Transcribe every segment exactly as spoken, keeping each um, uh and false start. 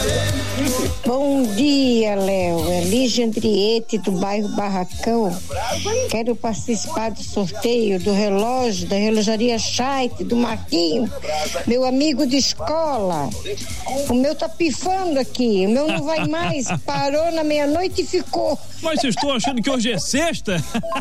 Bom dia, Léo. É Lígia Andriete, do bairro Barracão. Quero participar do sorteio do relógio da relojaria Scheidt, do Marquinho, meu amigo de escola. O meu tá pifando aqui, o meu não vai mais. Parou na meia-noite e ficou. Mas eu estou achando que hoje é sexta?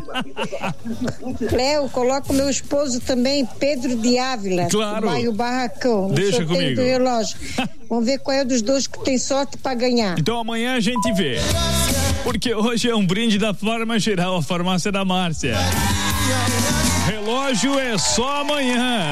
Léo, coloca o meu esposo também, Pedro de Ávila, claro. Do bairro Barracão. Deixa sorteio comigo. Do relógio. Vamos ver qual é dos dois que tem sorte para ganhar. Então amanhã a gente vê. Porque hoje é um brinde da Farma Geral, a farmácia da Márcia. Relógio é só amanhã.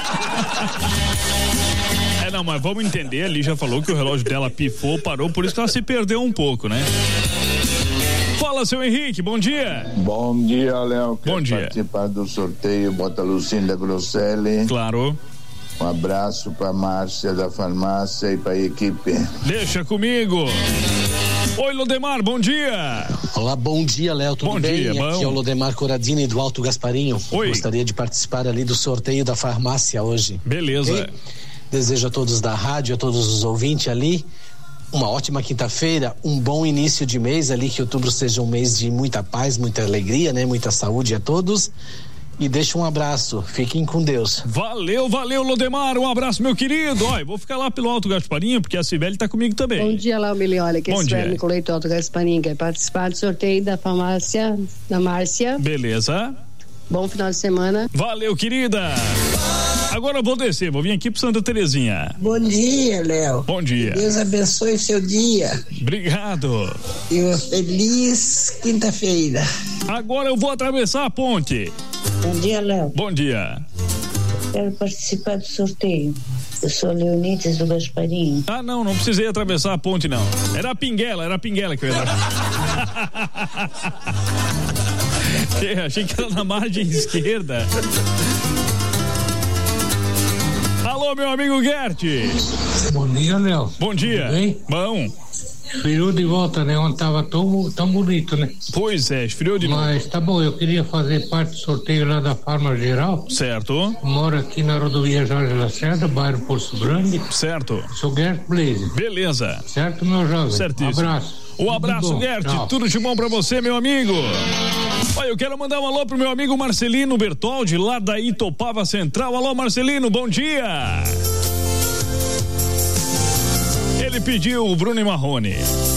É, não, mas vamos entender, ali já falou que o relógio dela pifou, parou, por isso que ela se perdeu um pouco, né? Fala, seu Henrique, bom dia. Bom dia, Léo. Bom dia. Participar do sorteio, bota Lucinda Grosselli. Claro. Um abraço para Márcia da farmácia e para a equipe. Deixa comigo. Oi, Lodemar, bom dia. Olá, bom dia, Léo, tudo bom bem? Dia, Aqui bom. é o Lodemar Coradini do Alto Gasparinho. Oi. Gostaria de participar ali do sorteio da farmácia hoje. Beleza. Okay? Desejo a todos da rádio, a todos os ouvintes ali, uma ótima quinta-feira, um bom início de mês ali, que outubro seja um mês de muita paz, muita alegria, né? Muita saúde a todos. E deixa um abraço, fiquem com Deus. Valeu, valeu, Lodemar, um abraço, meu querido. Olha, vou ficar lá pelo Alto Gasparinho, porque a Cibele tá comigo também. Bom dia, Léo Milioli, que é Cibele Nicolai do Alto Gasparinho, quer participar do sorteio da farmácia da Márcia. Beleza. Bom final de semana. Valeu, querida. Agora eu vou descer, vou vir aqui pro Santa Terezinha. Bom dia, Léo. Bom dia. Deus abençoe seu dia. Obrigado. E uma feliz quinta-feira. Agora eu vou atravessar a ponte. Bom dia, Léo. Bom dia. Quero participar do sorteio. Eu sou Leonides do Gasparinho. Ah, não, não precisei atravessar a ponte, não. Era a Pinguela, era a Pinguela que eu ia dar. Achei que era na margem esquerda. Alô, meu amigo Gert. Bom dia, Léo. Bom dia. Tudo bem? Bom. Esfriou de volta, né? Ontem tava tão, tão bonito, né? Pois é, esfriou de novo. Mas tá bom, eu queria fazer parte do sorteio lá da Farma Geral. Certo. Moro aqui na rodovia Jorge Lacerda, bairro Poço Grande. Certo. Sou Gert Blaze. Beleza. Certo, meu jovem? Certíssimo. Um abraço. Um abraço, Gert. Tudo de bom pra você, meu amigo. Olha, eu quero mandar um alô pro meu amigo Marcelino Bertoldi, lá da Itopava Central. Alô, Marcelino, bom dia. Ele pediu o Bruno e Marrone.